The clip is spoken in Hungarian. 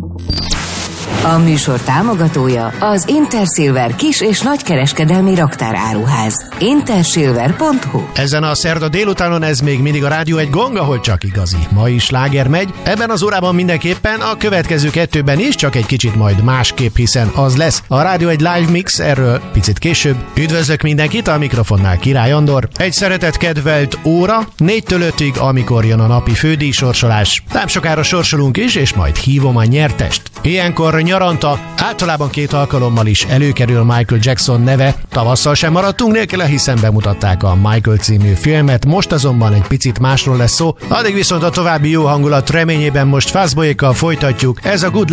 A műsor támogatója az Intersilver kis- és nagykereskedelmi raktáráruház. Intersilver.hu. Ezen a szerda délutánon ez még mindig a Rádió egy gong, ahol csak igazi mai sláger megy. Ebben az órában mindenképpen, a következő kettőben is, csak egy kicsit majd másképp, hiszen az lesz a Rádió egy live mix, erről picit később. Üdvözlök mindenkit, a mikrofonnál Király Andor. Egy szeretett kedvelt óra, 4-től 5-ig, amikor jön a napi fődíjsorsolás. Nem sokára sorsolunk is, és majd hívom a nyertest. Ilyenkor nyaranta általában 2 alkalommal is előkerül Michael Jackson neve. Tavasszal sem maradtunk nélküle, hiszen bemutatták a Michael című filmet, most azonban egy picit másról lesz szó. Addig viszont a további jó hangulat reményében most Fastboyékkal folytatjuk. Ez a Good